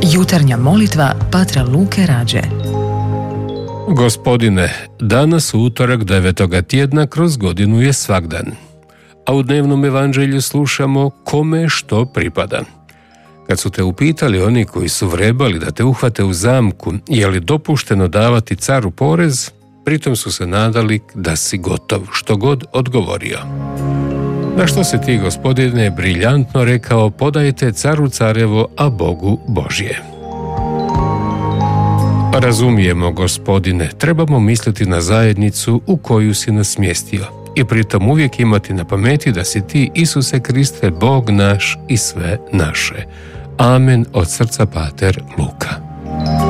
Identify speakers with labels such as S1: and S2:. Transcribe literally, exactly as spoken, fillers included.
S1: Jutarnja molitva patra Luke Rađe.
S2: Gospodine, danas utorak devetoga tjedna kroz godinu je svagdan, a u dnevnom evanđelju slušamo kome što pripada. Kad su te upitali oni koji su vrebali da te uhvate u zamku, je li dopušteno davati caru porez, pritom su se nadali da si gotov, što god odgovorio. Na što se ti, gospodine, briljantno rekao, podajte caru carevo, a Bogu Božje. Razumijemo, gospodine, trebamo misliti na zajednicu u koju si nas smjestio i pritom uvijek imati na pameti da si ti, Isuse Kriste, Bog naš i sve naše. Amen, od srca pater Luka.